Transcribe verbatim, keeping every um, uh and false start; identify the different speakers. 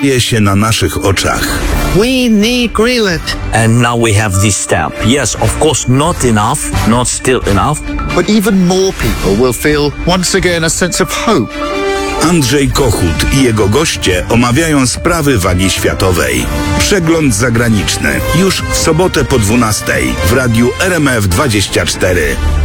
Speaker 1: dzieje się na naszych oczach.
Speaker 2: We need Greenland.
Speaker 3: And now we have this step. Yes, of course, not enough, not still enough.
Speaker 2: But even more people will feel once again a sense of hope.
Speaker 1: Andrzej Kochut i jego goście omawiają sprawy wagi światowej. Przegląd zagraniczny już w sobotę po dwunastej w radiu R M F dwadzieścia cztery.